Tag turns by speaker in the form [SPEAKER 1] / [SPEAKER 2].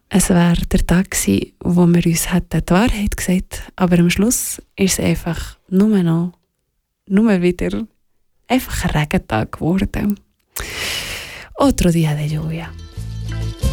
[SPEAKER 1] es wäre der Tag gewesen, wo wir uns hätten die Wahrheit gesagt, aber am Schluss ist es einfach nur wieder einfach ein Regentag geworden. Otro día de lluvia.